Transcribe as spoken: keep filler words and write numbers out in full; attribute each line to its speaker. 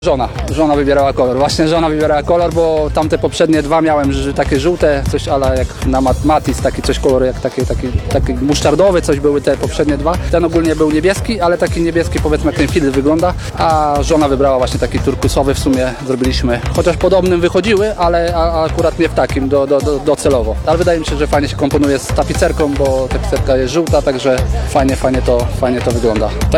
Speaker 1: Żona, żona wybierała kolor. Właśnie żona wybierała kolor, bo tamte poprzednie dwa miałem że takie żółte, coś ala jak na mat Matis, taki coś kolor jak taki, taki, taki musztardowy, coś były te poprzednie dwa. Ten ogólnie był niebieski, ale taki niebieski powiedzmy jak ten filtr wygląda, a żona wybrała właśnie taki turkusowy, w sumie zrobiliśmy, chociaż podobnym wychodziły, ale a, a akurat nie w takim, do, do, do, docelowo. Ale wydaje mi się, że fajnie się komponuje z tapicerką, bo tapicerka jest żółta, także fajnie, fajnie to, fajnie to wygląda.